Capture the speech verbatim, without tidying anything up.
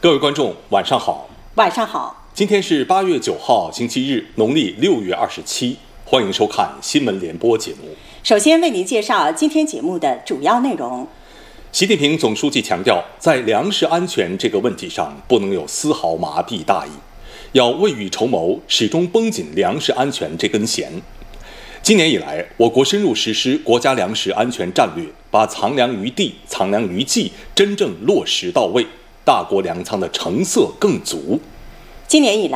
各位观众，晚上好。 晚上好。 今天是八月九号，星期日，农历六月二十七。欢迎收看新闻联播节目。 首先为您介绍今天节目的主要内容。 习近平总书记强调，在粮食安全这个问题上，不能有丝毫麻痹大意，要未雨绸缪，始终绷紧粮食安全这根弦。今年以来，我国深入实施国家粮食安全战略，把藏粮于地、藏粮于技真正落实到位，大国粮仓的成色更足。 今年以来